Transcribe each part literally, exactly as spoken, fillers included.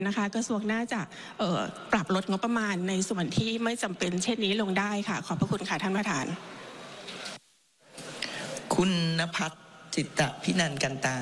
นะคะกระทรวงน่าจะปรับลดงบประมาณในส่วนที่ไม่จำเป็นเช่นนี้ลงได้ค่ะขอบพระคุณค่ะท่านประธานคุณณภัทร จิตตพินันท์กันตา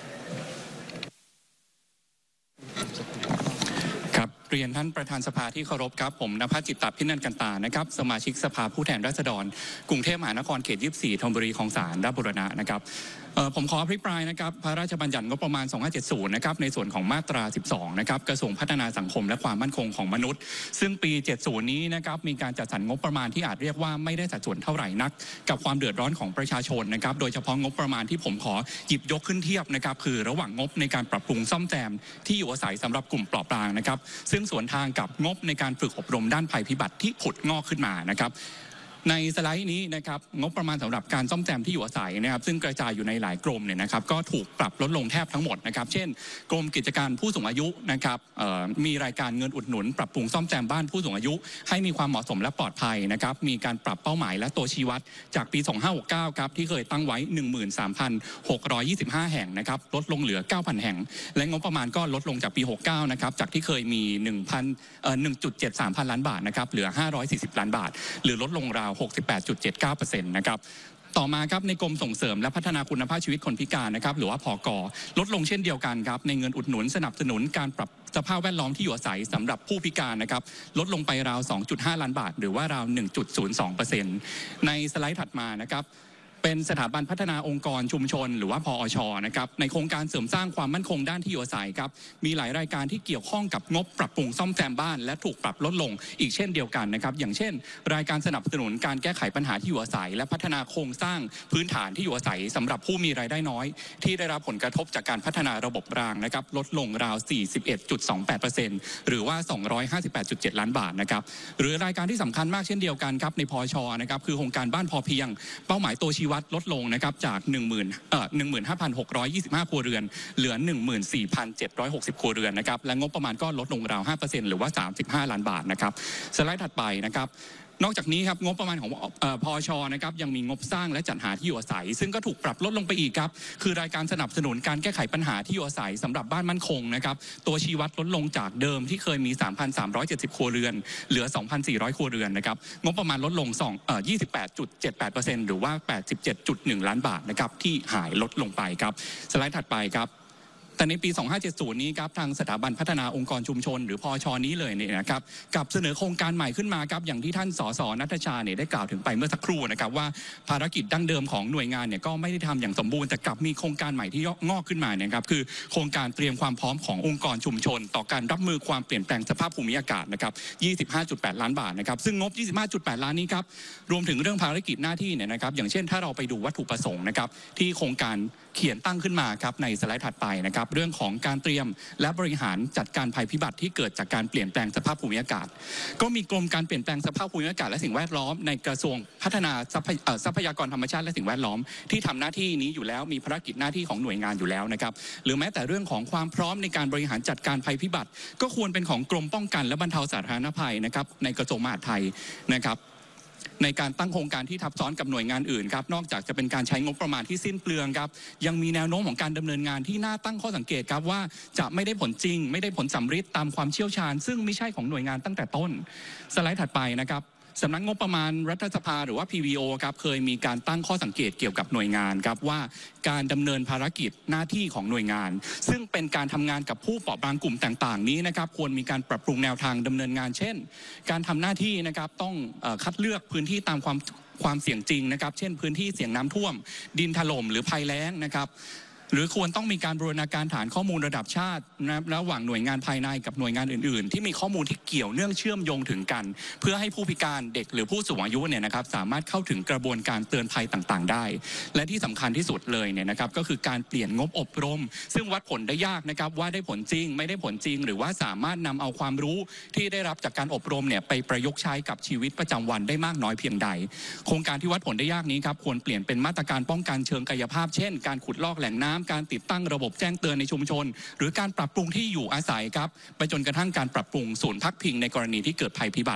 ครับเรียนท่านประธานสภาที่เคารพครับผมณภัทร จิตตพินันท์กันตานะครับสมาชิกสภาผู้แทนราษฎรกรุงเทพมหานครเขตยี่สิบสี่ธนบุรีคลองสานราชบุรณะนะครับผมขออภิปรายนะครับพระราชบัญญัติงบประมาณสองพันห้าร้อยเจ็ดสิบนะครับในส่วนของมาตราสิบสองนะครับกระทรวงพัฒนาสังคมและความมั่นคงของมนุษย์ซึ่งปีเจ็ดสิบนี้นะครับมีการจัดสรรงบประมาณที่อาจเรียกว่าไม่ได้สัดส่วนเท่าไหร่นักกับความเดือดร้อนของประชาชนนะครับโดยเฉพาะงบประมาณที่ผมขอหยิบยกขึ้นเทียบนะครับคือระหว่างงบในการปรับปรุงซ่อมแซมที่อยู่อาศัยสำหรับกลุ่มเปราะบางนะครับซึ่งสวนทางกับงบในการฝึกอบรมด้านภัยพิบัติที่ผุดงอกขึ้นมานะครับในสไลด์นี้นะครับงบประมาณสำหรับการซ่อมแซมที่อยู่อาศัยนะครับซึ่งกระจายอยู่ในหลายกรมเนี่ยนะครับก็ถูกปรับลดลงแทบทั้งหมดนะครับเช่นกรมกิจการผู้สูงอายุนะครับมีรายการเงินอุดหนุนปรับปรุงซ่อมแซมบ้านผู้สูงอายุให้มีความเหมาะสมและปลอดภัยนะครับมีการปรับเป้าหมายและตัวชี้วัดจากปีสองพันห้าร้อยหกสิบเก้าครับที่เคยตั้งไว้ หนึ่งหมื่นสามพันหกร้อยยี่สิบห้า แห่งนะครับลดลงเหลือ เก้าพัน แห่งและงบประมาณก็ลดลงจากปีหกสิบเก้านะครับจากที่เคยมี หนึ่งพันเอ่อ หนึ่งจุดเจ็ดสาม พันล้านบาทนะครับเหลือห้าร้อยสี่สิบล้านบาทหรือลดลงราว หกสิบแปดจุดเจ็ดเก้าเปอร์เซ็นต์ นะครับต่อมาครับในกรมส่งเสริมและพัฒนาคุณภาพชีวิตคนพิการนะครับหรือว่าผก.ลดลงเช่นเดียวกันครับในเงินอุดหนุนสนับสนุนการปรับสภาพแวดล้อมที่อยู่อาศัยสำหรับผู้พิการนะครับลดลงไปราว สองจุดห้า ล้านบาทหรือว่าราว หนึ่งจุดศูนย์สองเปอร์เซ็นต์ ในสไลด์ถัดมานะครับเป็นสถาบันพัฒนาองค์กรชุมชนหรือว่าพอช.นะครับในโครงการเสริมสร้างความมั่นคงด้านที่อยู่อาศัยครับมีหลายรายการที่เกี่ยวข้องกับงบปรับปรุงซ่อมแซมบ้านและถูกปรับลดลงอีกเช่นเดียวกันนะครับอย่างเช่นรายการสนับสนุนการแก้ไขปัญหาที่อยู่อาศัยและพัฒนาโครงสร้างพื้นฐานที่อยู่อาศัยสำหรับผู้มีรายได้น้อยที่ได้รับผลกระทบจากการพัฒนาระบบรางนะครับลดลงราว สี่สิบเอ็ดจุดสองแปดเปอร์เซ็นต์ หรือว่า สองร้อยห้าสิบแปดจุดเจ็ด ล้านบาทนะครับหรือรายการที่สำคัญมากเช่นเดียวกันครับในพช.นะครับคือโครงการบ้านพอเพียงเป้าหมายตัวชี้วัดลดลงนะครับจาก หนึ่งหมื่น เอ่อ หนึ่งหมื่นห้าพันหกร้อยยี่สิบห้า ครัวเรือนเหลือ หนึ่งหมื่นสี่พันเจ็ดร้อยหกสิบ ครัวเรือนนะครับและงบประมาณก็ลดลงราว ห้าเปอร์เซ็นต์ หรือว่า สามสิบห้า ล้านบาทนะครับสไลด์ถัดไปนะครับนอกจากนี้ครับงบประมาณของพช.นะครับยังมีงบสร้างและจัดหาที่อยู่อาศัยซึ่งก็ถูกปรับลดลงไปอีกครับคือรายการสนับสนุนการแก้ไขปัญหาที่อยู่อาศัยสำหรับบ้านมั่นคงนะครับตัวชี้วัดลดลงจากเดิมที่เคยมี สามพันสามร้อยเจ็ดสิบ ครัวเรือนเหลือ สองพันสี่ร้อย ครัวเรือนนะครับงบประมาณลดลงสองเอ่อ ยี่สิบแปดจุดเจ็ดแปดเปอร์เซ็นต์ หรือว่า แปดสิบเจ็ดจุดหนึ่ง ล้านบาทนะครับที่หายลดลงไปครับสไลด์ถัดไปครับแต่ในปีสองพันห้าร้อยเจ็ดสิบนี้ครับทางสถาบันพัฒนาองค์กรชุมชนหรือพช.นี้เลยเนี่ยนะครับกับเสนอโครงการใหม่ขึ้นมาครับอย่างที่ท่านสสณัฐชาเนี่ยได้กล่าวถึงไปเมื่อสักครู่นะครับว่าภารกิจดั้งเดิมของหน่วยงานเนี่ยก็ไม่ได้ทำอย่างสมบูรณ์แต่กลับมีโครงการใหม่ที่งอกขึ้นมาเนี่ยครับคือโครงการเตรียมความพร้อมขององค์กรชุมชนต่อการรับมือความเปลี่ยนแปลงสภาพภูมิอากาศนะครับ ยี่สิบห้าจุดแปด ล้านบาทนะครับซึ่งงบ ยี่สิบห้าจุดแปด ล้านนี้ครับรวมถึงเรื่องภารกิจหน้าที่เนี่ยนะครับอย่างเช่นถ้าเราไปดูวัตถุประสงค์นะครับที่โครงการเขียนตั้งขึ้นมาครับในสไลด์ถัดไปนะครับเรื่องของการเตรียมและบริหารจัดการภัยพิบัติที่เกิดจากการเปลี่ยนแปลงสภาพภูมิอากาศก็มีกรมการเปลี่ยนแปลงสภาพภูมิอากาศและสิ่งแวดล้อมในกระทรวงพัฒนาทรัพยากรธรรมชาติและสิ่งแวดล้อมที่ทำหน้าที่นี้อยู่แล้วมีภารกิจหน้าที่ของหน่วยงานอยู่แล้วนะครับหรือแม้แต่เรื่องของความพร้อมในการบริหารจัดการภัยพิบัติก็ควรเป็นของกรมป้องกันและบรรเทาสาธารณภัยนะครับในกระทรวงมหาดไทยนะครับในการตั้งโครงการที่ทับซ้อนกับหน่วยงานอื่นครับนอกจากจะเป็นการใช้งบประมาณที่สิ้นเปลืองครับยังมีแนวโน้มของการดำเนินงานที่น่าตั้งข้อสังเกตครับว่าจะไม่ได้ผลจริงไม่ได้ผลสำฤทธิ์ตามความเชี่ยวชาญซึ่งไม่ใช่ของหน่วยงานตั้งแต่ต้นสไลด์ถัดไปนะครับสำนักงบประมาณรัฐสภาหรือว่า พี วี โอ ครับเคยมีการตั้งข้อสังเกตเกี่ยวกับหน่วยงานครับว่าการดำเนินภารกิจหน้าที่ของหน่วยงานซึ่งเป็นการทำงานกับผู้เปราะบางกลุ่มต่างๆนี้นะครับควรมีการปรับปรุงแนวทางดำเนินงานเช่นการทำหน้าที่นะครับต้องคัดเลือกพื้นที่ตามความความเสี่ยงจริงนะครับเช่นพื้นที่เสี่ยงน้ำท่วมดินถล่มหรือภัยแล้งนะครับหรือควรต้องมีการบูรณาการฐานข้อมูลระดับชาตินะระหว่างหน่วยงานภายในกับหน่วยงานอื่นๆที่มีข้อมูลที่เกี่ยวเนื่องเชื่อมโยงถึงกันเพื่อให้ผู้พิการเด็กหรือผู้สูงอายุเนี่ยนะครับสามารถเข้าถึงกระบวนการเตือนภัยต่างๆได้และที่สำคัญที่สุดเลยเนี่ยนะครับก็คือการเปลี่ยนงบอบรมซึ่งวัดผลได้ยากนะครับว่าได้ผลจริงไม่ได้ผลจริงหรือว่าสามารถนำเอาความรู้ที่ได้รับจากการอบรมเนี่ยไปประยุกต์ใช้กับชีวิตประจำวันได้มากน้อยเพียงใดโครงการที่วัดผลได้ยากนี้ครับควรเปลี่ยนเป็นมาตรการป้องกันเชิงกายภาพเช่นการขุดลอกแหล่งน้ำการติดตั้งระบบแจ้งเตือนในชุมชนหรือการปรับปรุงที่อยู่อาศัยครับไปจนกระทั่งการปรับปรุงศูนย์พักพิงในกรณีที่เกิดภัยพิบัติ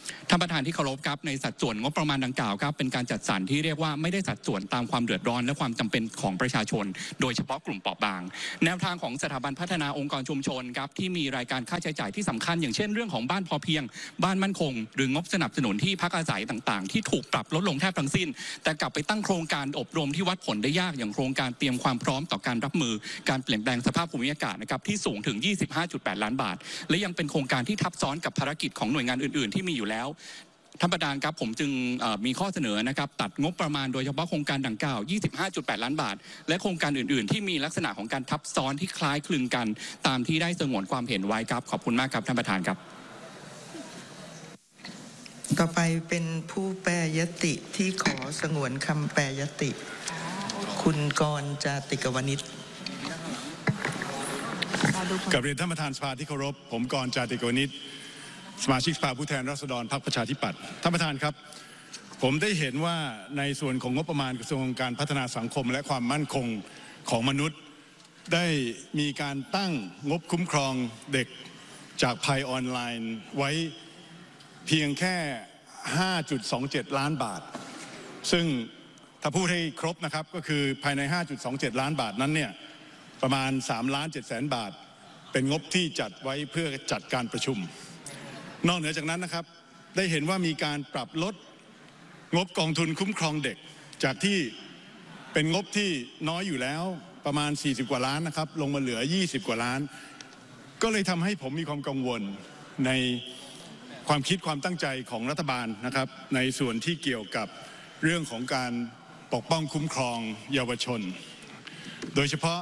ท่านประธานที่เคารพครับในสัดส่วนงบประมาณดังกล่าวครับเป็นการจัดสรรที่เรียกว่าไม่ได้สัดส่วนตามความเดือดร้อนและความจำเป็นของประชาชนโดยเฉพาะกลุ่มเปราะบางแนวทางของสถาบันพัฒนาองค์กรชุมชนครับที่มีรายการค่าใช้จ่ายที่สำคัญอย่างเช่นเรื่องของบ้านพอเพียงบ้านมั่นคงหรืองบสนับสนุนที่พักอาศัยต่างๆที่ถูกปรับลดลงแทบทั้งสิ้นแต่กลับไปตั้งโครงการอบรมที่วัดผลได้ยากอย่างโครงการเตรียมความพร้อมต่อการรับมือการเปลี่ยนแปลงสภาพภูมิอากาศนะครับที่สูงถึง ยี่สิบห้าจุดแปด ล้านบาทและยังเป็นโครงการที่ทับซ้อนกับภารกิจของหน่วยงานอื่นๆที่มีอยู่แล้วท่านประธานครับผมจึงมีข้อเสนอนะครับตัดงบประมาณโดยเฉพาะโครงการดังกล่าว ยี่สิบห้าจุดแปด ล้านบาทและโครงการอื่นๆที่มีลักษณะของการทับซ้อนที่คล้ายคลึงกันตามที่ได้สงวนความเห็นไว้ครับขอบคุณมากครับท่านประธานครับต่อไปเป็นผู้แปรยติที่ขอสงวนคำแปรยติคุณกรณ์ จาติกวณิชกับเรียนท่านประธานสภาที่เคารพผมกรณ์ จาติกวณิชสมาชิกสภาผู้แทนราษฎรพรรคประชาธิปัตย์ท่านประธานครับผมได้เห็นว่าในส่วนของงบประมาณกระทรวงการพัฒนาสังคมและความมั่นคงของมนุษย์ได้มีการตั้งงบคุ้มครองเด็กจากภัยออนไลน์ไว้เพียงแค่ ห้าจุดสองเจ็ด ล้านบาทซึ่งถ้าพูดให้ครบนะครับก็คือภายใน ห้าจุดสองเจ็ด ล้านบาทนั้นเนี่ยประมาณ สามล้านเจ็ดแสน บาทเป็นงบที่จัดไว้เพื่อจัดการประชุมนอกเหนือจากนั้นนะครับได้เห็นว่ามีการปรับลดงบกองทุนคุ้มครองเด็กจากที่เป็นงบที่น้อยอยู่แล้วประมาณสี่สิบกว่าล้านนะครับลงมาเหลือยี่สิบกว่าล้านก็เลยทำให้ผมมีความกังวลในความคิดความตั้งใจของรัฐบาลนะครับในส่วนที่เกี่ยวกับเรื่องของการปกป้องคุ้มครองเยาวชนโดยเฉพาะ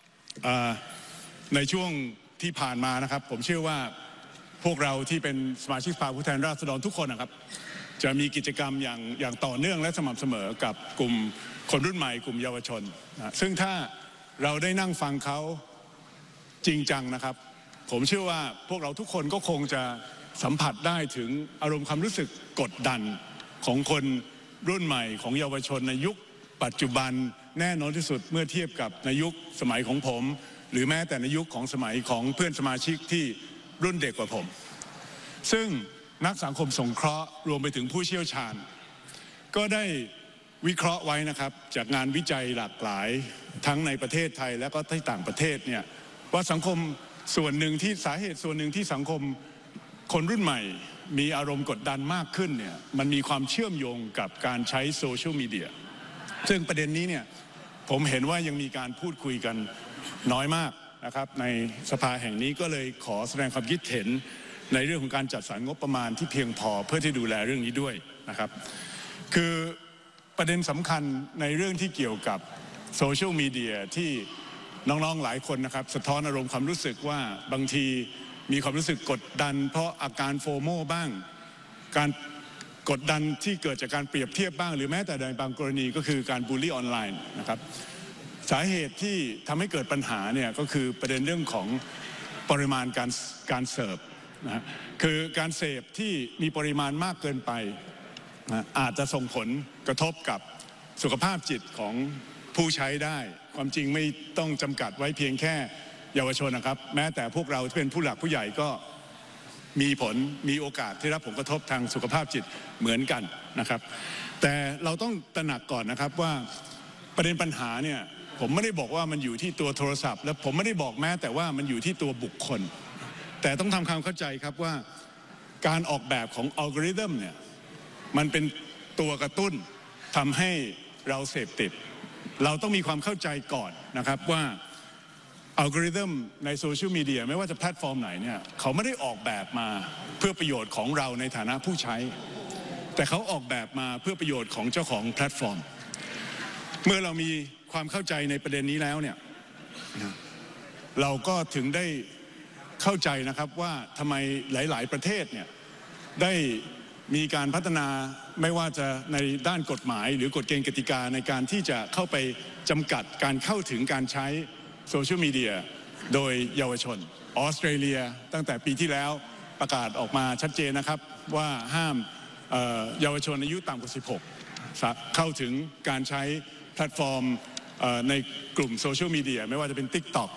ในช่วงที่ผ่านมานะครับผมเชื่อว่าพวกเราที่เป็นสมาชิกสภาผู้แทนราษฎรทุกคนนะครับจะมีกิจกรรมอย่างอย่างต่อเนื่องและสม่ำเสมอกับกลุ่มคนรุ่นใหม่กลุ่มเยาวชนนะซึ่งถ้าเราได้นั่งฟังเขาจริงจังนะครับผมเชื่อว่าพวกเราทุกคนก็คงจะสัมผัสได้ถึงอารมณ์ความรู้สึกกดดันของคนรุ่นใหม่ของเยาวชนในยุคปัจจุบันแน่นอนที่สุดเมื่อเทียบกับในยุคสมัยของผมหรือแม้แต่ในยุคของสมัยของเพื่อนสมาชิกที่รุ่นเด็กกว่าผมซึ่งนักสังคมสงเคราะห์รวมไปถึงผู้เชี่ยวชาญก็ได้วิเคราะห์ไว้นะครับจากงานวิจัยหลากหลายทั้งในประเทศไทยและก็ที่ต่างประเทศเนี่ยว่าสังคมส่วนหนึ่งที่สาเหตุส่วนหนึ่งที่สังคมคนรุ่นใหม่มีอารมณ์กดดันมากขึ้นเนี่ยมันมีความเชื่อมโยงกับการใช้โซเชียลมีเดียซึ่งประเด็นนี้เนี่ยผมเห็นว่ายังมีการพูดคุยกันน้อยมากนะครับในสภาแห่งนี้ก็เลยขอแสดงความคิดเห็นในเรื่องของการจัดสรรงบประมาณที่เพียงพอเพื่อที่ดูแลเรื่องนี้ด้วยนะครับคือประเด็นสำคัญในเรื่องที่เกี่ยวกับโซเชียลมีเดียที่น้องๆหลายคนนะครับสะท้อนอารมณ์ความรู้สึกว่าบางทีมีความรู้สึกกดดันเพราะอาการโฟโมบ้างการกดดันที่เกิดจากการเปรียบเทียบบ้างหรือแม้แต่ในบางกรณีก็คือการบูลลี่ออนไลน์นะครับสาเหตุที่ทำให้เกิดปัญหาเนี่ยก็คือประเด็นเรื่องของปริมาณการการเสิร์ฟนะคือการเสพที่มีปริมาณมากเกินไปนะอาจจะส่งผลกระทบกับสุขภาพจิตของผู้ใช้ได้ความจริงไม่ต้องจำกัดไว้เพียงแค่เยาวชนนะครับแม้แต่พวกเราที่เป็นผู้หลักผู้ใหญ่ก็มีผลมีโอกาสที่รับผลกระทบทางสุขภาพจิตเหมือนกันนะครับแต่เราต้องตระหนักก่อนนะครับว่าประเด็นปัญหาเนี่ยผมไม่ได้บอกว่ามันอยู่ที่ตัวโทรศัพท์และผมไม่ได้บอกแม้แต่ว่ามันอยู่ที่ตัวบุคคลแต่ต้องทำความเข้าใจครับว่าการออกแบบของอัลกอริทึมเนี่ยมันเป็นตัวกระตุ้นทำให้เราเสพติดเราต้องมีความเข้าใจก่อนนะครับว่าอัลกอริทึมในโซเชียลมีเดียไม่ว่าจะแพลตฟอร์มไหนเนี่ยเขาไม่ได้ออกแบบมาเพื่อประโยชน์ของเราในฐานะผู้ใช้แต่เขาออกแบบมาเพื่อประโยชน์ของเจ้าของแพลตฟอร์มเมื่อเรามีความเข้าใจในประเด็นนี้แล้วเนี่ยเราก็ถึงได้เข้าใจนะครับว่าทำไมหลายๆประเทศเนี่ยได้มีการพัฒนาไม่ว่าจะในด้านกฎหมายหรือกฎเกณฑ์กติกาในการที่จะเข้าไปจำกัดการเข้าถึงการใช้โซเชียลมีเดียโดยเยาวชนออสเตรเลียตั้งแต่ปีที่แล้วประกาศออกมาชัดเจนนะครับว่าห้ามเยาวชนอายุต่ำกว่าสิบหกเข้าถึงการใช้แพลตฟอร์มในกลุ่มโซเชียลมีเดียไม่ว่าจะเป็น ติ๊กต็อก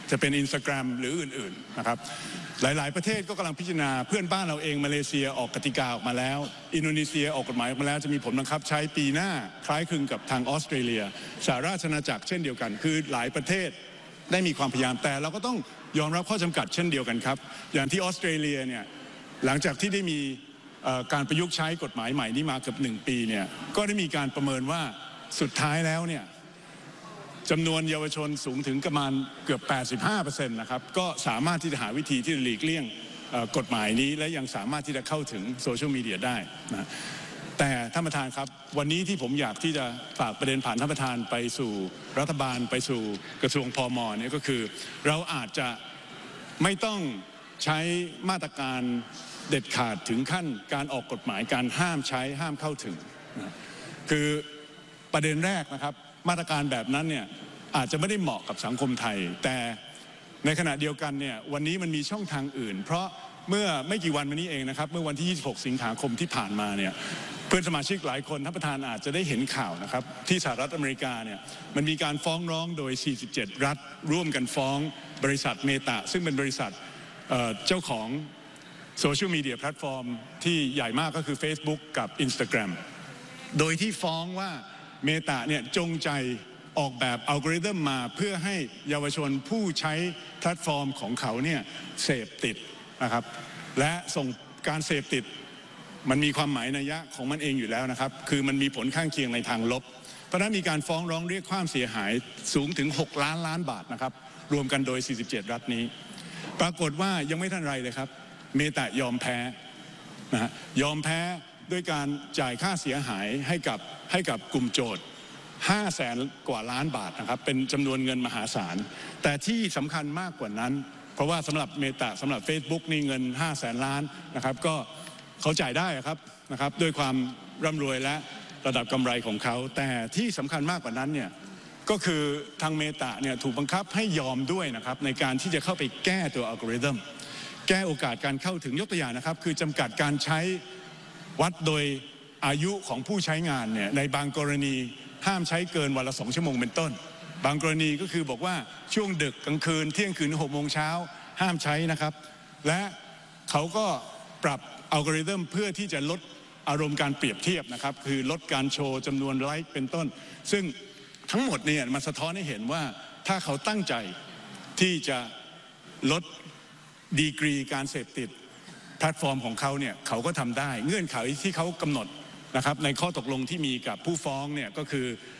จะเป็น Instagram หรืออื่นๆนะครับหลายๆประเทศก็กำลังพิจารณาเพื่อนบ้านเราเองมาเลเซียออกกติกาออกมาแล้วอินโดนีเซียออกกฎหมายออกมาแล้วจะมีผลบังคับใช้ปีหน้าคล้ายคลึงกับทางออสเตรเลียสหราชอาณาจักรเช่นเดียวกันคือหลายประเทศได้มีความพยายามแต่เราก็ต้องยอมรับข้อจำกัดเช่นเดียวกันครับอย่างที่ออสเตรเลียเนี่ยหลังจากที่ได้มีการประยุกต์ใช้กฎหมายใหม่นี้มาเกือบหนึ่งปีเนี่ยก็ได้มีการประเมินว่าสุดท้ายแล้วเนี่ยจำนวนเยาวชนสูงถึงประมาณเกือบ แปดสิบห้าเปอร์เซ็นต์ นะครับก็สามารถที่จะหาวิธีที่จะหลีกเลี่ยงกฎหมายนี้และยังสามารถที่จะเข้าถึงโซเชียลมีเดียได้นะแต่ท่านประธานครับวันนี้ที่ผมอยากที่จะฝากประเด็นผ่านท่านประธานไปสู่รัฐบาลไปสู่กระทรวงพม.เนี่ยก็คือเราอาจจะไม่ต้องใช้มาตรการเด็ดขาดถึงขั้นการออกกฎหมายการห้ามใช้ห้ามเข้าถึงนะคือประเด็นแรกนะครับมาตรการแบบนั้นเนี่ยอาจจะไม่ได้เหมาะกับสังคมไทยแต่ในขณะเดียวกันเนี่ยวันนี้มันมีช่องทางอื่นเพราะเมื่อไม่กี่วันมานี้เองนะครับเมื่อวันที่ยี่สิบหกสิงหาคมที่ผ่านมาเนี่ยเพื่อนสมาชิกหลายคนท่านประธานอาจจะได้เห็นข่าวนะครับที่สหรัฐอเมริกาเนี่ยมันมีการฟ้องร้องโดยสี่สิบเจ็ดรัฐร่วมกันฟ้องบริษัทเมตาซึ่งเป็นบริษัทเจ้าของโซเชียลมีเดียแพลตฟอร์มที่ใหญ่มากก็คือ Facebook กับ Instagram โดยที่ฟ้องว่าเมตาเนี่ยจงใจออกแบบอัลกอริทึมมาเพื่อให้เยาวชนผู้ใช้แพลตฟอร์มของเขาเนี่ยเสพติดนะครับและส่งการเสพติดมันมีความหมายนัยยะของมันเองอยู่แล้วนะครับคือมันมีผลข้างเคียงในทางลบเพราะนั้นมีการฟ้องร้องเรียกความเสียหายสูงถึงหกล้านล้านบาทนะครับรวมกันโดยสี่สิบเจ็ดรัฐนี้ปรากฏว่ายังไม่ทันไรเลยครับเมตายอมแพ้นะฮะยอมแพ้ด้วยการจ่ายค่าเสียหายให้กับให้กับกลุ่มโจทย์ห้าแสนกว่าล้านบาทนะครับเป็นจำนวนเงินมหาศาลแต่ที่สำคัญมากกว่านั้นเพราะว่าสำหรับเมตาสำหรับ Facebook นี่เงินห้าแสนล้านนะครับก็เขาจ่ายได้ครับนะครับด้วยความร่ำรวยและระดับกำไรของเขาแต่ที่สำคัญมากกว่านั้นเนี่ยก็คือทางเมตาเนี่ยถูกบังคับให้ยอมด้วยนะครับในการที่จะเข้าไปแก้ตัวอัลกอริทึมแก้โอกาสการเข้าถึงยกตัวอย่างนะครับคือจำกัดการใช้วัดโดยอายุของผู้ใช้งานเนี่ยในบางกรณีห้ามใช้เกินวันละสองชั่วโมงเป็นต้นบางกรณีก็คือบอกว่าช่วงดึกกลางคืนเที่ยงคืนหกโมงเช้าห้ามใช้นะครับและเขาก็ปรับอัลกอริทึมเพื่อที่จะลดอารมณ์การเปรียบเทียบนะครับคือลดการโชว์จำนวนไลค์เป็นต้นซึ่งทั้งหมดเนี่ยมันสะท้อนให้เห็นว่าถ้าเขาตั้งใจที่จะลดดีกรีการเสพติดแพลตฟอร์มของเขาเนี่ยเขาก็ทำได้เงื่อนไขที่เขากำหนดนะครับในข้อตกลงที่มีกับผู้ฟ้องเนี่ยก็คือ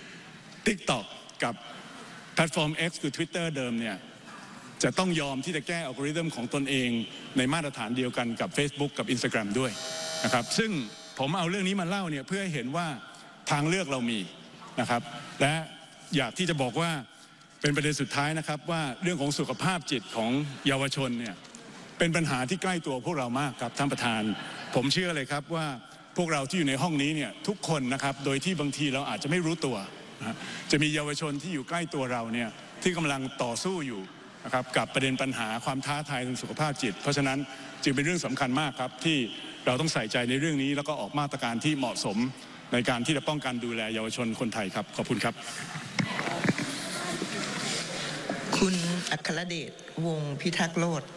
TikTok กับแพลตฟอร์ม X คือ Twitter เดิมเนี่ยจะต้องยอมที่จะแก้อัลกอริทึมของตนเองในมาตรฐานเดียวกันกับ Facebook กับ Instagram ด้วยนะครับซึ่งผมเอาเรื่องนี้มาเล่าเนี่ยเพื่อให้เห็นว่าทางเลือกเรามีนะครับและอยากที่จะบอกว่าเป็นประเด็นสุดท้ายนะครับว่าเรื่องของสุขภาพจิตของเยาวชนเนี่ยเป็นปัญหาที่ใกล้ตัวพวกเรามากครับท่านประธานผมเชื่อเลยครับว่าพวกเราที่อยู่ในห้องนี้เนี่ยทุกคนนะครับโดยที่บางทีเราอาจจะไม่รู้ตัวนะจะมีเยาวชนที่อยู่ใกล้ตัวเราเนี่ยที่กำลังต่อสู้อยู่นะครับกับประเด็นปัญหาความท้าทายทางสุขภาพจิตเพราะฉะนั้นจึงเป็นเรื่องสำคัญมากครับที่เราต้องใส่ใจในเรื่องนี้แล้วก็ออกมาตรการที่เหมาะสมในการที่จะป้องกันดูแลเยาวชนคนไทยครับขอบคุณครับคุณอัครเดชวงศ์พิทักษ์โลด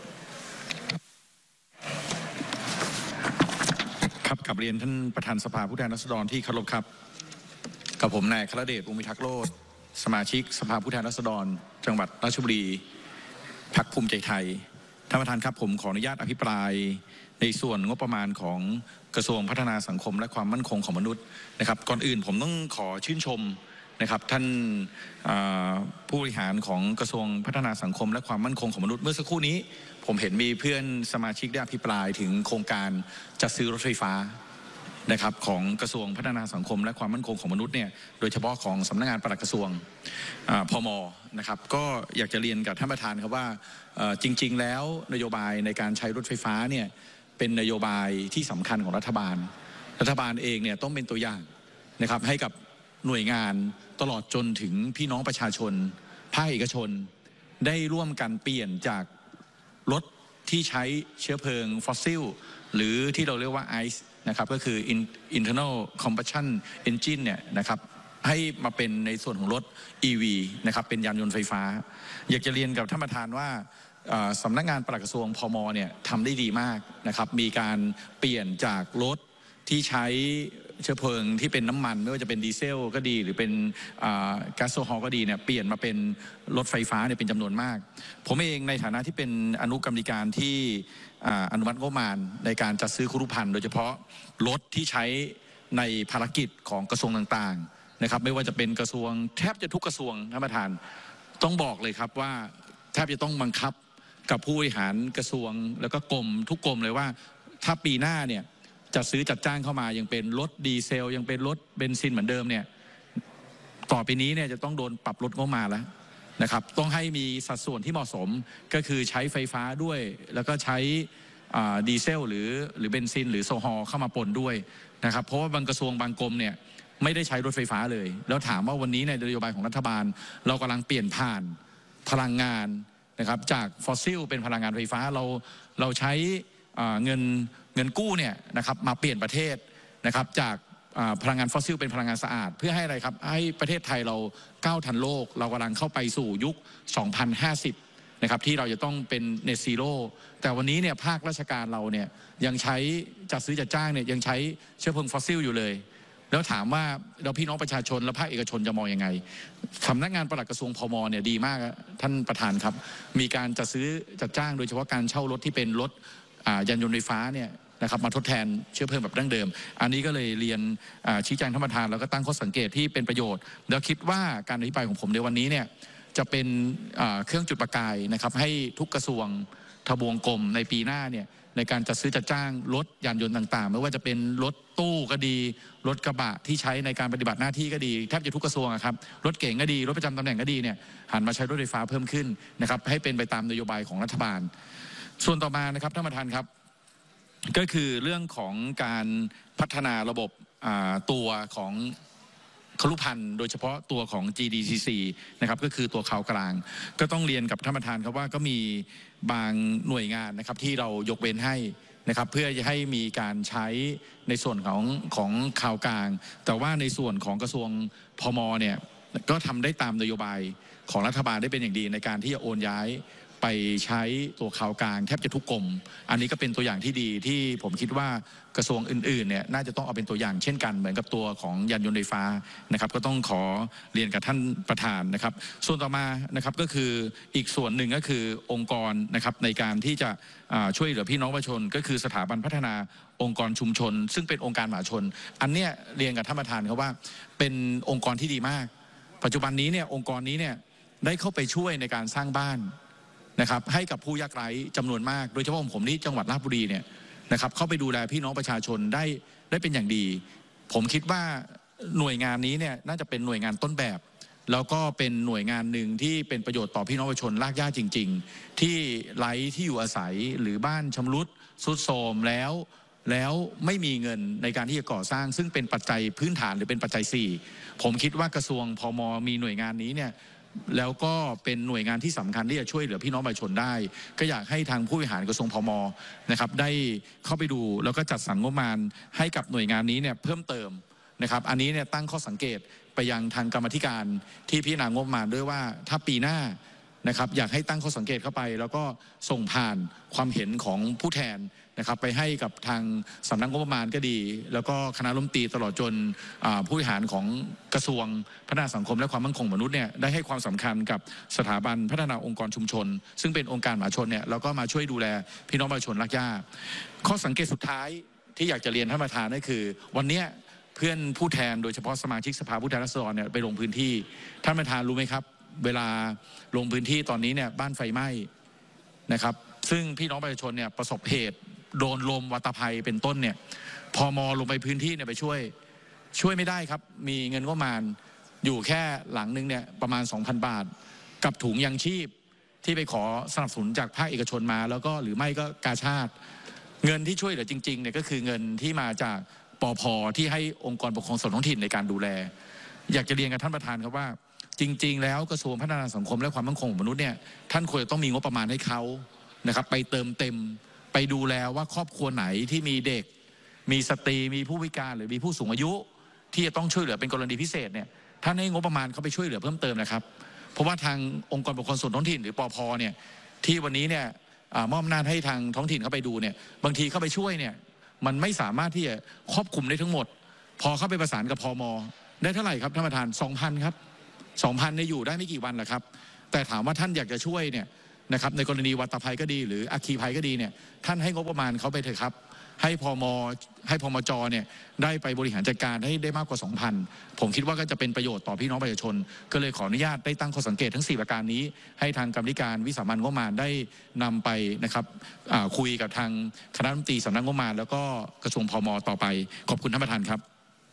ครับกลับเรียนท่านประธานสภาผู้แทนราษฎรที่เคารพครับกับผมนายอัครเดชวงศ์พิทักษ์โลดสมาชิกสภาผู้แทนราษฎรจังหวัดราชบุรีพรรคภูมิใจไทยท่านประธานครับผมขออนุญาตอภิปรายในส่วนงบประมาณของกระทรวงพัฒนาสังคมและความมั่นคงของมนุษย์นะครับก่อนอื่นผมต้องขอชื่นชมนะครับท่านผู้บริหารของกระทรวงพัฒนาสังคมและความมั่นคงของมนุษย์เมื่อสักครู่นี้ผมเห็นมีเพื่อนสมาชิกได้อภิปรายถึงโครงการจัดซื้อรถไฟฟ้านะครับของกระทรวงพัฒนาสังคมและความมั่นคงของมนุษย์เนี่ยโดยเฉพาะของสำนักงานปลัดกระทรวงพม.นะครับก็อยากจะเรียนกับท่านประธานครับว่าจริงๆแล้วนโยบายในการใช้รถไฟฟ้าเนี่ยเป็นนโยบายที่สำคัญของรัฐบาลรัฐบาลเองเนี่ยต้องเป็นตัวอย่างนะครับให้กับหน่วยงานตลอดจนถึงพี่น้องประชาชนภาคเอกชนได้ร่วมกันเปลี่ยนจากรถที่ใช้เชื้อเพลิงฟอสซิลหรือที่เราเรียกว่าไอซ์นะครับก็คือ internal combustion engine เนี่ยนะครับให้มาเป็นในส่วนของรถ อี วี นะครับเป็นยานยนต์ไฟฟ้าอยากจะเรียนกับท่านประธานว่าสำนักงานปลัดกระทรวงพมเนี่ยทำได้ดีมากนะครับมีการเปลี่ยนจากรถที่ใช้เชื้อเพลิงที่เป็นน้ำมันไม่ว่าจะเป็นดีเซลก็ดีหรือเป็นแก๊สโซฮอลก็ดีเนี่ยเปลี่ยนมาเป็นรถไฟฟ้าเนี่ยเป็นจำนวนมากผมเองในฐานะที่เป็นอนุกรรมการที่อนุมัติงบประมาณในการจัดซื้อคุรุภัณฑ์โดยเฉพาะรถที่ใช้ในภารกิจของกระทรวงต่างๆนะครับไม่ว่าจะเป็นกระทรวงแทบจะทุกกระทรวงท่านประธานต้องบอกเลยครับว่าแทบจะต้องบังคับกับผู้บริหารกระทรวงแล้วก็กรมทุกกรมเลยว่าถ้าปีหน้าเนี่ยจัดซื้อจัดจ้างเข้ามายังเป็นรถดีเซลยังเป็นรถเบนซินเหมือนเดิมเนี่ยต่อไปนี้เนี่ยจะต้องโดนปรับลดงบมาแล้วนะครับต้องให้มีสัดส่วนที่เหมาะสมก็คือใช้ไฟฟ้าด้วยแล้วก็ใช้ดีเซลหรือหรือเบนซินหรือโซฮอลเข้ามาปนด้วยนะครับเพราะว่าบางกระทรวงบางกรมเนี่ยไม่ได้ใช้รถไฟฟ้าเลยแล้วถามว่าวันนี้ในนโยบายของรัฐบาลเรากำลังเปลี่ยนผ่านพลังงานนะครับจากฟอสซิลเป็นพลังงานไฟฟ้าเราเราใช้เงินเงินกู้เนี่ยนะครับมาเปลี่ยนประเทศนะครับจากพลังงานฟอสซิลเป็นพลังงานสะอาดเพื่อให้อะไรครับให้ประเทศไทยเราก้าวทันโลกเรากำลังเข้าไปสู่ยุคสองพันห้าสิบนะครับที่เราจะต้องเป็นเนตซีโร่แต่วันนี้เนี่ยภาคราชการเราเนี่ยยังใช้จัดซื้อจัดจ้างเนี่ยยังใช้เชื้อเพลิงฟอสซิลอยู่เลยแล้วถามว่าเราพี่น้องประชาชนและภาคเอกชนจะมองยังไงสำนักงานปลัดกระทรวงพมเนี่ยดีมากท่านประธานครับมีการจัดซื้อจัดจ้างโดยเฉพาะการเช่ารถที่เป็นรถยานยนต์ไฟฟ้าเนี่ยนะครับมาทดแทนเชื้อเพลิงแบบดั้งเดิมอันนี้ก็เลยเรียนชี้แจงท่านประธานแล้วก็ตั้งข้อสังเกตที่เป็นประโยชน์แล้วคิดว่าการอภิปรายของผมในวันนี้เนี่ยจะเป็นเครื่องจุดประกายนะครับให้ทุกกระทรวงทบวงกรมในปีหน้าเนี่ยในการจัดซื้อจัดจ้างรถยานยนต์ต่างๆไม่ว่าจะเป็นรถตู้ก็ดีรถกระบะที่ใช้ในการปฏิบัติหน้าที่ก็ดีแทบจะทุกกระทรวงครับรถเก๋งก็ดีรถประจำตำแหน่งก็ดีเนี่ยหันมาใช้รถไฟฟ้าเพิ่มขึ้นนะครับให้เป็นไปตามนโยบายของรัฐบาลส่วนต่อมานะครับท่านประธานครับก็คือเรื่องของการพัฒนาระบบตัวของครุภัณฑ์โดยเฉพาะตัวของ จี ดี ซี ซี นะครับก็คือตัวข่าวกลางก็ต้องเรียนกับท่านประธานครับว่าก็มีบางหน่วยงานนะครับที่เรายกเว้นให้นะครับเพื่อจะให้มีการใช้ในส่วนของของข่าวกลางแต่ว่าในส่วนของกระทรวงพมเนี่ยก็ทำได้ตามนโยบายของรัฐบาลได้เป็นอย่างดีในการที่จะโอนย้ายไปใช้ตัวข่าวกลางแทบจะทุกกรมอันนี้ก็เป็นตัวอย่างที่ดีที่ผมคิดว่ากระทรวงอื่นๆเนี่ยน่าจะต้องเอาเป็นตัวอย่างเช่นกันเหมือนกับตัวของยานยนต์ไฟฟ้านะครับก็ต้องขอเรียนกับท่านประธานนะครับส่วนต่อมานะครับก็คืออีกส่วนหนึ่งก็คือองค์กรนะครับในการที่จะช่วยเหลือพี่น้องประชาชนก็คือสถาบันพัฒนาองค์กรชุมชนซึ่งเป็นองค์การมหาชนอันเนี้ยเรียนกับท่านประธานครับว่าเป็นองค์กรที่ดีมากปัจจุบันนี้เนี่ยองค์กรนี้เนี่ยได้เข้าไปช่วยในการสร้างบ้านนะครับให้กับผู้ยากไร้จำนวนมากโดยเฉพาะผมที่จังหวัดราชบุรีเนี่ยนะครับเข้าไปดูแลพี่น้องประชาชนได้ได้เป็นอย่างดีผมคิดว่าหน่วยงานนี้เนี่ยน่าจะเป็นหน่วยงานต้นแบบแล้วก็เป็นหน่วยงานหนึ่งที่เป็นประโยชน์ต่อพี่น้องประชาชนรากหญ้าจริงๆที่ไร้ที่อยู่อาศัยหรือบ้านชำรุดทรุดโทรมแล้วแล้วไม่มีเงินในการที่จะก่อสร้างซึ่งเป็นปัจจัยพื้นฐานหรือเป็นปัจจัยสี่ผมคิดว่ากระทรวงพมมีหน่วยงานนี้เนี่ยแล้วก็เป็นหน่วยงานที่สำคัญที่จะช่วยเหลือพี่น้องประชาชนได้ก็อยากให้ทางผู้บริหารกระทรวงพมนะครับได้เข้าไปดูแล้วก็จัดสรรงบประมาณให้กับหน่วยงานนี้เนี่ยเพิ่มเติมนะครับอันนี้เนี่ยตั้งข้อสังเกตไปยังทางกรรมาธิการที่พิจารณางบประมาณด้วยว่าถ้าปีหน้านะครับอยากให้ตั้งข้อสังเกตเข้าไปแล้วก็ส่งผ่านความเห็นของผู้แทนนะครับไปให้กับทางสำนักงบประมาณก็ดีแล้วก็คณะรัฐมนตรีตลอดจนผู้บริหารของกระทรวงพัฒนาสังคมและความมั่นคงมนุษย์เนี่ยได้ให้ความสำคัญกับสถาบันพัฒนาองค์กรชุมชนซึ่งเป็นองค์การมหาชนเนี่ยแล้วก็มาช่วยดูแลพี่น้องประชาชนรากหญ้าข้อสังเกตสุดท้ายที่อยากจะเรียนท่านประธานก็คือวันนี้เพื่อนผู้แทนโดยเฉพาะสมาชิกสภาผู้แทนราษฎรเนี่ยไปลงพื้นที่ท่านประธานรู้ไหมครับเวลาลงพื้นที่ตอนนี้เนี่ยบ้านไฟไหม้นะครับซึ่งพี่น้องประชาชนเนี่ยประสบเหตุโดนลมวัตภัยเป็นต้นเนี่ยพม.ลงไปพื้นที่เนี่ยไปช่วยช่วยไม่ได้ครับมีเงินงบประมาณอยู่แค่หลังนึงเนี่ยประมาณ สองพัน บาทกับถุงยังชีพที่ไปขอสนับสนุนจากภาคเอกชนมาแล้วก็หรือไม่ก็กาชาดเงินที่ช่วยเหลือจริงๆเนี่ยก็คือเงินที่มาจากปภ.ที่ให้องค์กรปกครองส่วนท้องถิ่นในการดูแลอยากจะเรียนกับท่านประธานครับว่าจริงๆแล้วกระทรวงพัฒนาสังคมและความมั่นคงของมนุษย์เนี่ยท่านควรจะต้องมีงบประมาณให้เขานะครับไปเติมเต็มไปดูแลว่าครอบครัวไหนที่มีเด็กมีสตรีมีผู้พิการหรือมีผู้สูงอายุที่จะต้องช่วยเหลือเป็นกรณีพิเศษเนี่ยท่านให้งบประมาณเขาไปช่วยเหลือเพิ่มเติมนะครับเพราะว่าทางองค์กรปกครองส่วนท้องถิ่นหรือปภเนี่ยที่วันนี้เนี่ยมอบอำนาจให้ทางท้องถิ่นเข้าไปดูเนี่ยบางทีเข้าไปช่วยเนี่ยมันไม่สามารถที่จะครอบคลุมได้ทั้งหมดพอเข้าไปประสานกับพม.ได้เท่าไหร่ครับท่านประธาน สองพัน ครับ สองพัน เนี่ยอยู่ได้ไม่กี่วันหรอกครับแต่ถามว่าท่านอยากจะช่วยเนี่ยนะครับในกรณีวัตภัยก็ดีหรืออัคคีภัยก็ดีเนี่ยท่านให้งบประมาณเขาไปเถอะครับให้พมให้พมจเนี่ยได้ไปบริหารจัดการให้ได้มากกว่า สองพัน ผมคิดว่าก็จะเป็นประโยชน์ต่อพี่น้องประชาชนก็เลยขออนุญาตได้ตั้งข้อสังเกตทั้งสี่ประการนี้ให้ทางกรรมธิการวิสามัญงบประมาณได้นำไปนะครับคุยกับทางคณะรัฐมนตรีสำนักงบประมาณแล้วก็กระทรวงพมต่อไปขอบคุณท่านประธานครับ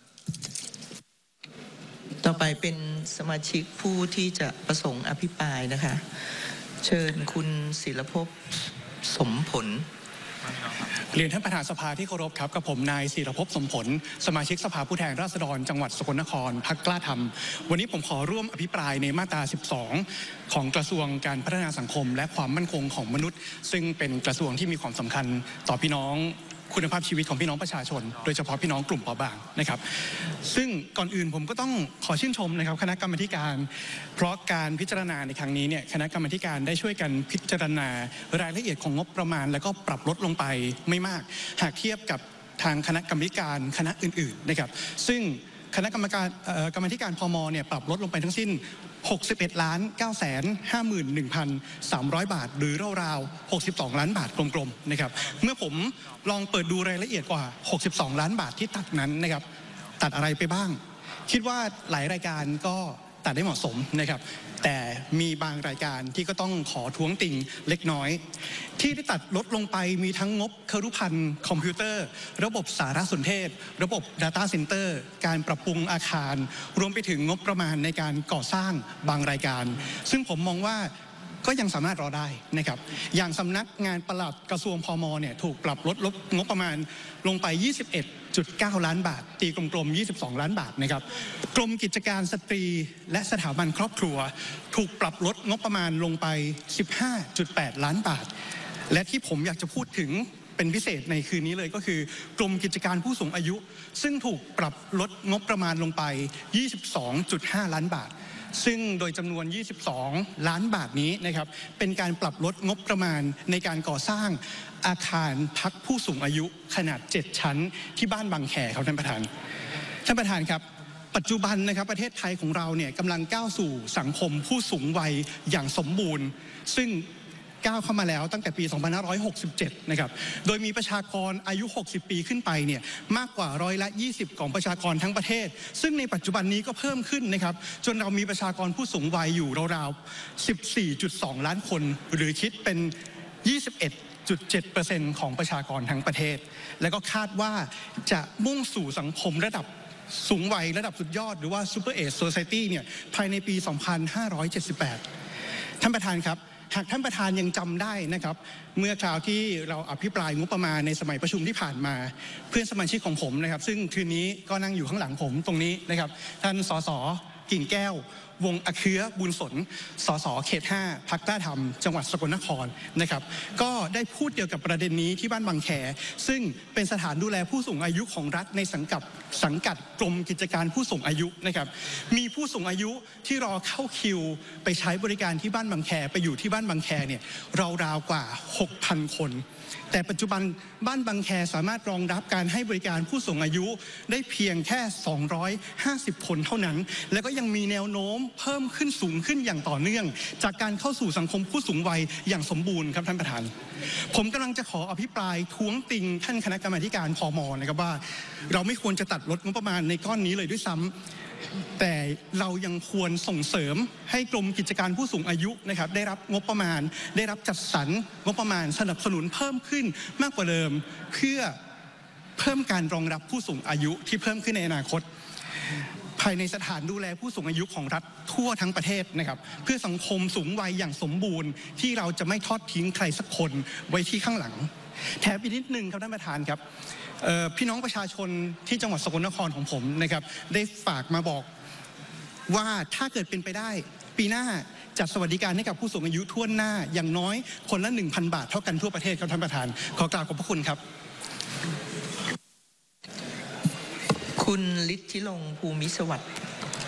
ต่อไปเป็นสมาชิกผู้ที่จะประสงค์อภิปรายนะคะเชิญคุณศิลภพสมผลเรียนท่านประธานสภาที่เคารพครับกับผมนายศิรภพสมผลสมาชิกสภาผู้แทนราษฎรจังหวัดสกลนครพรรคกล้าธรรมวันนี้ผมขอร่วมอภิปรายในมาตราสิบสองของกระทรวงการพัฒนาสังคมและความมั่นคงของมนุษย์ซึ่งเป็นกระทรวงที่มีความสำคัญต่อพี่น้องคุณภาพชีวิตของพี่น้องประชาชนโดยเฉพาะพี่น้องกลุ่มเปราะบางนะครับซึ่งก่อนอื่นผมก็ต้องขอชื่นชมนะครับคณะกรรมการเพราะการพิจารณาในครั้งนี้เนี่ยคณะกรรมการได้ช่วยกันพิจารณารายละเอียดของงบประมาณแล้วก็ปรับลดลงไปไม่มากหากเทียบกับทางคณะกรรมการคณะอื่นๆนะครับซึ่งคณะกรรมการกรรมการพมเนี่ยปรับลดลงไปทั้งสิ้นหกสิบเอ็ดล้านเก้าแสนห้าหมื่นหนึ่งพันสามร้อยบาทหรือราวๆหกสิบสองล้านบาทกลมๆนะครับเมื่อผมลองเปิดดูรายละเอียดกว่าหกสิบสองล้านบาทที่ตัดนั้นนะครับตัดอะไรไปบ้างคิดว่าหลายรายการก็ตัดได้เหมาะสมนะครับแต่มีบางรายการที่ก็ต้องขอท้วงติงเล็กน้อยที่ได้ตัดลดลงไปมีทั้งงบครุภัณฑ์คอมพิวเตอร์ระบบสารสนเทศระบบ Data Center การปรับปรุงอาคารรวมไปถึงงบประมาณในการก่อสร้างบางรายการซึ่งผมมองว่าก็ยังสามารถรอได้นะครับอย่างสำนักงานปลัดกระทรวงพมเนี่ยถูกปรับลดลดงบประมาณลงไป ยี่สิบเอ็ดจุดเก้า ล้านบาทตีกลมๆยี่สิบสองล้านบาทนะครับกรมกิจการสตรีและสถาบันครอบครัวถูกปรับลดงบประมาณลงไป สิบห้าจุดแปด ล้านบาทและที่ผมอยากจะพูดถึงเป็นพิเศษในคืนนี้เลยก็คือกรมกิจการผู้สูงอายุซึ่งถูกปรับลดงบประมาณลงไป ยี่สิบสองจุดห้า ล้านบาทซึ่งโดยจำนวนยี่สิบสองล้านบาทนี้นะครับเป็นการปรับลดงบประมาณในการก่อสร้างอาคารพักผู้สูงอายุขนาดเจ็ดชั้นที่บ้านบางแคครับท่านประธานท่านประธานครับปัจจุบันนะครับประเทศไทยของเราเนี่ยกำลังก้าวสู่สังคมผู้สูงวัยอย่างสมบูรณ์ซึ่งก้าวเข้ามาแล้วตั้งแต่ปี สองพันห้าร้อยหกสิบเจ็ด นะครับโดยมีประชากรอายุ หกสิบ ปีขึ้นไปเนี่ยมากกว่าร้อยละยี่สิบของประชากรทั้งประเทศซึ่งในปัจจุบันนี้ก็เพิ่มขึ้นนะครับจนเรามีประชากรผู้สูงวัยอยู่ราวๆ สิบสี่จุดสอง ล้านคนหรือคิดเป็น ยี่สิบเอ็ดจุดเจ็ดเปอร์เซ็นต์ ของประชากรทั้งประเทศและก็คาดว่าจะมุ่งสู่สังคมระดับสูงวัยระดับสุดยอดหรือว่า Super Age Society เนี่ยภายในปี สองพันห้าร้อยเจ็ดสิบแปด ท่านประธานครับหากท่านประธานยังจำได้นะครับเมื่อคราวที่เราอภิปรายงบประมาณในสมัยประชุมที่ผ่านมาเพื่อนสมาชิกของผมนะครับซึ่งคืนนี้ก็นั่งอยู่ข้างหลังผมตรงนี้นะครับท่านสสกิ่งแก้ววงอเคื้อบุญสนสสเขตห้าพรรคกล้าธรรมจังหวัดสกลนครนะครับก็ได้พูดเกี่ยวกับประเด็นนี้ที่บ้านบางแคซึ่งเป็นสถานดูแลผู้สูงอายุของรัฐในสังกัดสังกัดกรมกิจการผู้สูงอายุนะครับมีผู้สูงอายุที่รอเข้าคิวไปใช้บริการที่บ้านบางแคไปอยู่ที่บ้านบางแคเนี่ยราวๆกว่า หกพัน คนแต่ปัจจุบันบ้านบางแคสามารถรองรับการให้บริการผู้สูงอายุได้เพียงแค่สองร้อยห้าสิบคนเท่านั้นแล้วก็ยังมีแนวโน้มเพิ่มขึ้นสูงขึ้นอย่างต่อเนื่องจากการเข้าสู่สังคมผู้สูงวัยอย่างสมบูรณ์ครับท่านประธานผมกำลังจะขออภิปรายท้วงติงท่านคณะกรรมาธิการพม.นะครับว่าเราไม่ควรจะตัดลดงบประมาณในก้อนนี้เลยด้วยซ้ำแต่เรายังควรส่งเสริมให้กรมกิจการผู้สูงอายุนะครับได้รับงบประมาณได้รับจัดสรรงบประมาณสนับสนุนเพิ่มขึ้นมากกว่าเดิมเพื่อเพิ่มการรองรับผู้สูงอายุที่เพิ่มขึ้นในอนาคตภายในสถานดูแลผู้สูงอายุของรัฐทั่วทั้งประเทศนะครับเพื่อสังคมสูงวัยอย่างสมบูรณ์ที่เราจะไม่ทอดทิ้งใครสักคนไว้ที่ข้างหลังแถมอีกนิดนึงครับท่านประธานครับพี่น้องประชาชนที่จังหวัดสกลนครของผมนะครับได้ฝากมาบอกว่าถ้าเกิดเป็นไปได้ปีหน้าจัดสวัสดิการให้กับผู้สูงอายุทั่วหน้าอย่างน้อยคนละ หนึ่งพัน บาทเท่ากันทั่วประเทศครับท่านประธานขอกราบขอบพระคุณครับคุณฤทธิลงค์ภูมิสวัสดิ์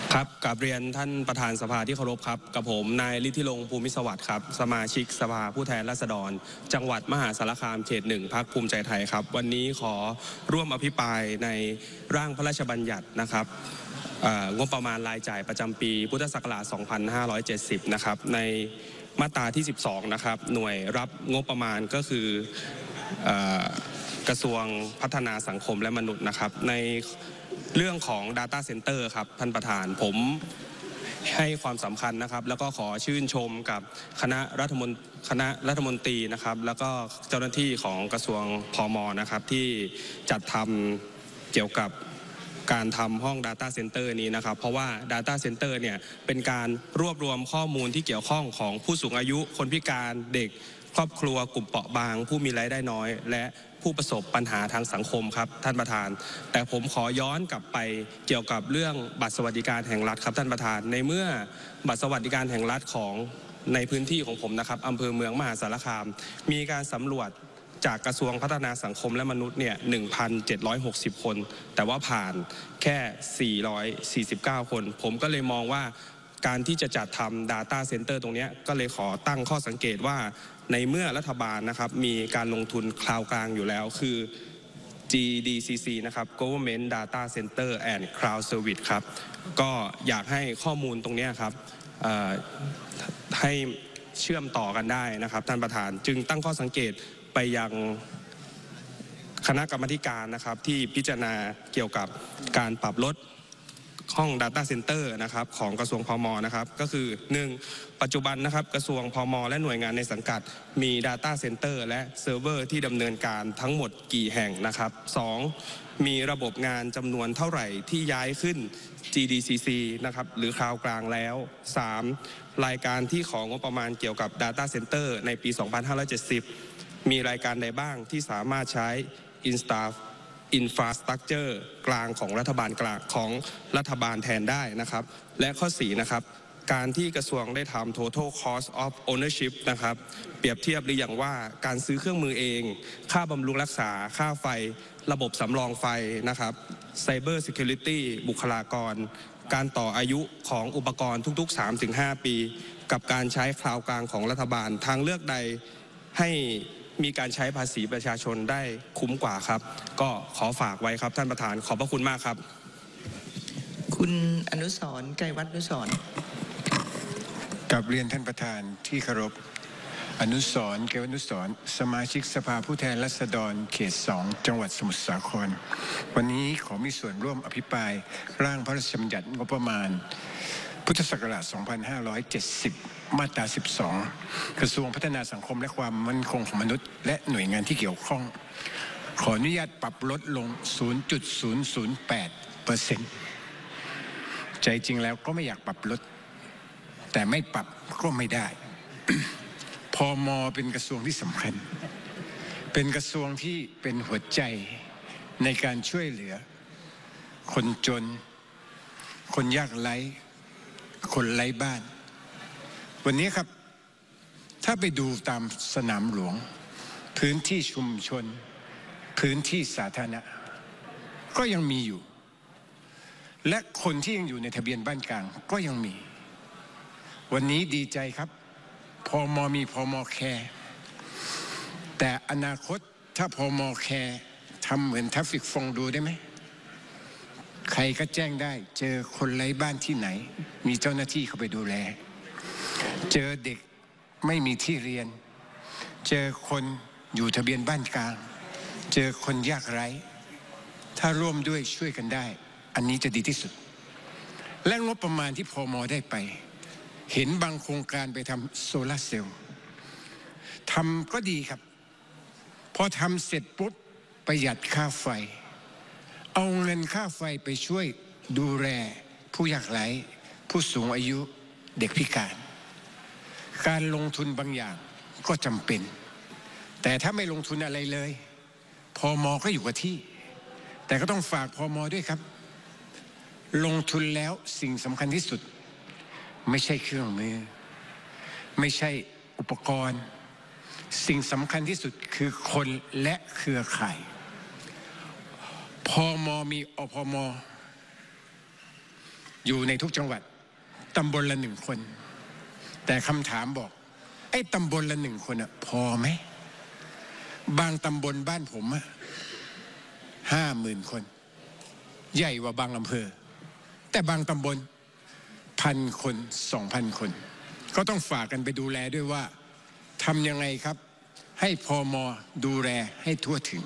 ครับกราบเรียนท่านประธานสภาที่เคารพครับกับผมนายฤทธิรงค์ภูมิสวัสดิ์ครับสมาชิกสภาผู้แทนราษฎรจังหวัดมหาสารคามเขตหนึ่งพรรคภูมิใจไทยครับวันนี้ขอร่วมอภิปรายในร่างพระราชบัญญัตินะครับงบประมาณรายจ่ายประจำปีพุทธศักราช สองพันห้าร้อยเจ็ดสิบ นะครับในมาตราที่ สิบสอง นะครับหน่วยรับงบประมาณก็คือกระทรวงพัฒนาสังคมและมนุษย์นะครับในเรื่องของ Data Center ครับท่านประธานผมให้ความสำคัญนะครับแล้วก็ขอชื่นชมกับคณะรัฐมนตรีคณะรัฐมนตรีนะครับแล้วก็เจ้าหน้าที่ของกระทรวงพม.นะครับที่จัดทำเกี่ยวกับการทำห้อง Data Center นี้นะครับเพราะว่า Data Center เนี่ยเป็นการรวบรวมข้อมูลที่เกี่ยวข้องของผู้สูงอายุคนพิการเด็กครอบครัวกลุ่มเปราะบางผู้มีรายได้น้อยและผู้ประสบปัญหาทางสังคมครับท่านประธานแต่ผมขอย้อนกลับไปเกี่ยวกับเรื่องบัตรสวัสดิการแห่งรัฐครับท่านประธานในเมื่อบัตรสวัสดิการแห่งรัฐของในพื้นที่ของผมนะครับอำเภอเมืองมหาสารคามมีการสำรวจจากกระทรวงพัฒนาสังคมและมนุษย์เนี่ย หนึ่งพันเจ็ดร้อยหกสิบ คนแต่ว่าผ่านแค่สี่ร้อยสี่สิบเก้าคนผมก็เลยมองว่าการที่จะจัดทำ Data Center ตรงนี้ก็เลยขอตั้งข้อสังเกตว่าในเมื่อรัฐบาลนะครับมีการลงทุนคลาวกลางอยู่แล้วคือ จี ดี ซี ซี นะครับ Government Data Center and Cloud Service ครับก็อยากให้ข้อมูลตรงนี้ครับให้เชื่อมต่อกันได้นะครับท่านประธานจึงตั้งข้อสังเกตไปยังคณะกรรมการนะครับที่พิจารณาเกี่ยวกับการปรับลดห้อง Data Center นะครับของกระทรวงพม.นะครับก็คือหนึ่งปัจจุบันนะครับกระทรวงพม.และหน่วยงานในสังกัดมี Data Center และเซิร์ฟเวอร์ที่ดำเนินการทั้งหมดกี่แห่งนะครับสองมีระบบงานจำนวนเท่าไหร่ที่ย้ายขึ้น จี ดี ซี ซี นะครับหรือคราวกลางแล้วสามรายการที่ของงบประมาณเกี่ยวกับ Data Center ในปี สองพันห้าร้อยเจ็ดสิบ มีรายการใดบ้างที่สามารถใช้ Insta Infrastructure กลางของรัฐบาลกลางของรัฐบาลแทนได้นะครับและข้อสี่นะครับการที่กระทรวงได้ทำ Total Cost of Ownership นะครับเปรียบเทียบหรืออย่างว่าการซื้อเครื่องมือเองค่าบำรุงรักษาค่าไฟระบบสำรองไฟนะครับ Cyber Security บุคลากรการต่ออายุของอุปกรณ์ทุกๆ สามถึงห้า ปีกับการใช้คลาวด์กลางของรัฐบาลทางเลือกใดให้มีการใช้ภาษีประชาชนได้คุ้มกว่าครับก็ขอฝากไว้ครับท่านประธานขอบพระคุณมากครับคุณอนุสรณ์ไกรวัฒน์อนุสรณ์กับเรียนท่านประธานที่เคารพอนุสรณ์ไกรวัฒน์อนุสรณ์สมาชิกสภาผู้แทนราษฎรเขตสองจังหวัดสมุทรสาครวันนี้ขอมีส่วนร่วมอภิปรายร่างพระราชบัญญัติงบประมาณพุทธศักราช สองพันห้าร้อยเจ็ดสิบ มาตรา สิบสอง กระทรวงพัฒนาสังคมและความมั่นคงของมนุษย์และหน่วยงานที่เกี่ยวข้องขออนุญาตปรับลดลง ศูนย์จุดศูนย์ศูนย์แปดเปอร์เซ็นต์ ใจจริงแล้วก็ไม่อยากปรับลดแต่ไม่ปรับก็ไม่ได้ พม.เป็นกระทรวงที่สำคัญเป็นกระทรวงที่เป็นหัวใจในการช่วยเหลือคนจนคนยากไร้คนไร้บ้านวันนี้ครับถ้าไปดูตามสนามหลวงพื้นที่ชุมชนพื้นที่สาธารณะก็ยังมีอยู่และคนที่ยังอยู่ในทะเบียนบ้านกลางก็ยังมีวันนี้ดีใจครับพม.มีพม.แคร์แต่อนาคตถ้าพม.แคร์ทำเหมือนทราฟฟิกฟงดูได้ไหมใครก็แจ้งได้เจอคนไร้บ้านที่ไหนมีเจ้าหน้าที่เข้าไปดูแลเจอเด็กไม่มีที่เรียนเจอคนอยู่ทะเบียนบ้านกลางเจอคนยากไร้ถ้าร่วมด้วยช่วยกันได้อันนี้จะดีที่สุดและงบประมาณที่พม.ได้ไปเห็นบางโครงการไปทำโซลาร์เซลล์ทำก็ดีครับพอทำเสร็จปุ๊บประหยัดค่าไฟเอาเงินค่าไฟไปช่วยดูแลผู้ยากไร้ผู้สูงอายุเด็กพิการการลงทุนบางอย่างก็จำเป็นแต่ถ้าไม่ลงทุนอะไรเลยพม.ก็อยู่กับที่แต่ก็ต้องฝากพม.ด้วยครับลงทุนแล้วสิ่งสำคัญที่สุดไม่ใช่เครื่องมือไม่ใช่อุปกรณ์สิ่งสำคัญที่สุดคือคนและเครือข่ายพม.มีอพม.พอยู่ในทุกจังหวัดตำบลละหนึ่งคนแต่คำถามบอกไอ้ตำบลละหนึ่งคนอะพอไหมบางตำบลบ้านผมอะห้าหมื่นคนใหญ่กว่าบางอำเภอแต่บางตำบลพันคนสองพันคนก็ต้องฝากกันไปดูแลด้วยว่าทำยังไงครับให้พม.ดูแลให้ทั่วถึง